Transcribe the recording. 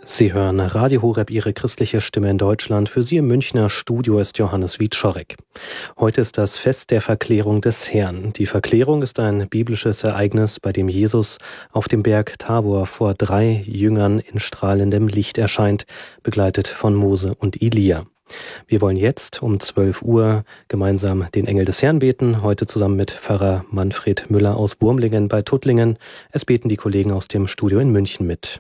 Sie hören Radio Horeb, Ihre christliche Stimme in Deutschland. Für Sie im Münchner Studio ist Johannes Wieczorek. Heute ist das Fest der Verklärung des Herrn. Die Verklärung ist ein biblisches Ereignis, bei dem Jesus auf dem Berg Tabor vor 3 Jüngern in strahlendem Licht erscheint, begleitet von Mose und Elia. Wir wollen jetzt um 12 Uhr gemeinsam den Engel des Herrn beten, heute zusammen mit Pfarrer Manfred Müller aus Wurmlingen bei Tuttlingen. Es beten die Kollegen aus dem Studio in München mit.